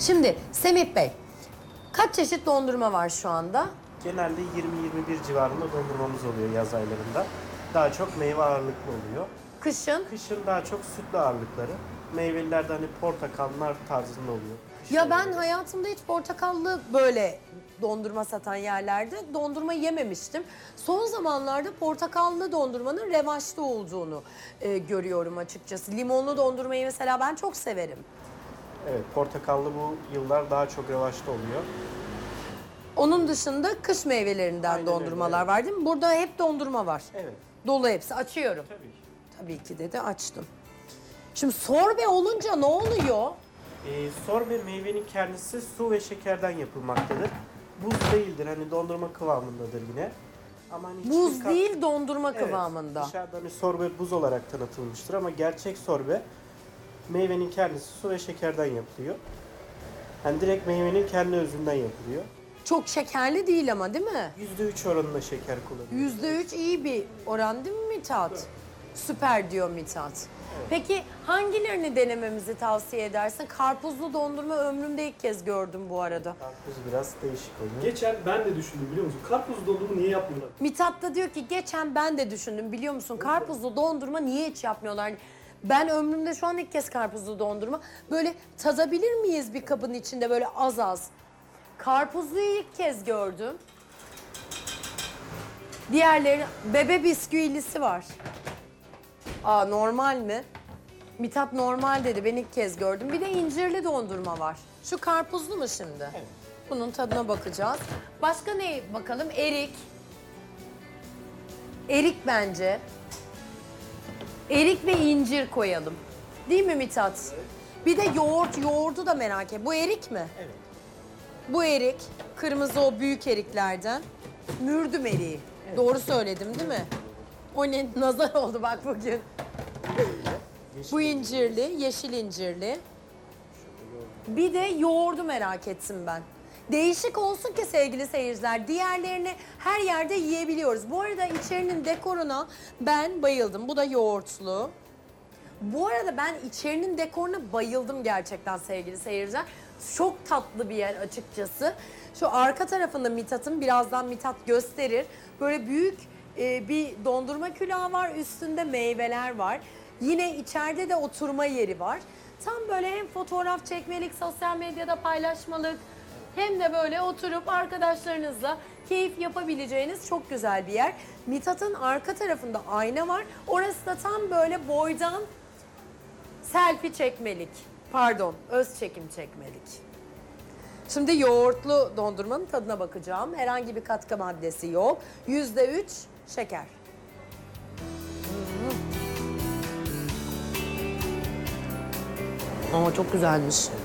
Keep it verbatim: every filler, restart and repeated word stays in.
Şimdi Semih Bey, kaç çeşit dondurma var şu anda? Genelde yirmi yirmi bir civarında dondurmamız oluyor yaz aylarında. Daha çok meyve ağırlıklı oluyor. Kışın? Kışın daha çok sütlü ağırlıkları. Meyvelilerde hani portakallar tarzında oluyor. Kışın Ya ben oluyor. hayatımda hiç portakallı böyle dondurma satan yerlerde dondurma yememiştim. Son zamanlarda portakallı dondurmanın revaçta olduğunu e, görüyorum açıkçası. Limonlu dondurmayı mesela ben çok severim. Evet, portakallı bu yıllar daha çok revaçta oluyor. Onun dışında kış meyvelerinden Aynen dondurmalar öyle, var değil mi? Burada hep dondurma var. Evet, Dolu hepsi. Açıyorum. tabii ki. Tabii ki de de açtım. Şimdi sorbe olunca ne oluyor? Ee, sorbe meyvenin kendisi su ve şekerden yapılmaktadır. Buz değildir, hani dondurma kıvamındadır yine. Ama hani Buz hiçbir kat- değil dondurma Evet, kıvamında. dışarıda hani sorbe buz olarak tanıtılmıştır ama gerçek sorbe meyvenin kendisi su ve şekerden yapılıyor. Hani direkt meyvenin kendi özünden yapılıyor. Çok şekerli değil ama değil mi? yüzde üç oranında şeker kullanılıyor. yüzde üç iyi bir oran değil mi Mithat? Süper diyor Mithat. Peki hangilerini denememizi tavsiye edersin? Karpuzlu dondurma ömrümde ilk kez gördüm bu arada. Karpuz biraz değişik oluyor. Geçen ben de düşündüm biliyor musun? Karpuz dondurma niye yapmıyorlar? Mithat da diyor ki geçen ben de düşündüm biliyor musun? Karpuzlu dondurma niye hiç yapmıyorlar? Ben ömrümde şu an ilk kez karpuzlu dondurma. Böyle tadabilir miyiz bir kabın içinde böyle az az? Karpuzluyu ilk kez gördüm. Diğerleri bebe bisküvilisi var. Aa normal mi? Mithat normal dedi. Ben ilk kez gördüm. Bir de incirli dondurma var. Şu karpuzlu mu şimdi? Evet. Bunun tadına bakacağız. Başka ne bakalım? Erik. Erik bence. Erik ve incir koyalım. Değil mi Mithat? Bir de yoğurt. Yoğurdu da merak et. Bu erik mi? Evet. Bu erik. Kırmızı o büyük eriklerden. Mürdüm eriği. Doğru söyledim değil mi? O ne? Nazar oldu bak bugün. Bu incirli, yeşil incirli. Bir de yoğurdu merak ettim ben. Değişik olsun ki sevgili seyirciler. Diğerlerini her yerde yiyebiliyoruz. Bu arada içerinin dekoruna ben bayıldım. Bu da yoğurtlu. Bu arada ben içerinin dekoruna bayıldım gerçekten sevgili seyirciler. Çok tatlı bir yer açıkçası. Şu arka tarafında Mithat'ın, birazdan Mithat gösterir. Böyle büyük e, bir dondurma külahı var. Üstünde meyveler var. Yine içeride de oturma yeri var. Tam böyle hem fotoğraf çekmelik, sosyal medyada paylaşmalık, hem de böyle oturup arkadaşlarınızla keyif yapabileceğiniz çok güzel bir yer. Mithat'ın arka tarafında ayna var. Orası da tam böyle boydan selfie çekmelik. Pardon, öz çekim çekmelik. Şimdi yoğurtlu dondurmanın tadına bakacağım. Herhangi bir katkı maddesi yok. yüzde üç şeker. Hmm. Ama çok güzelmiş.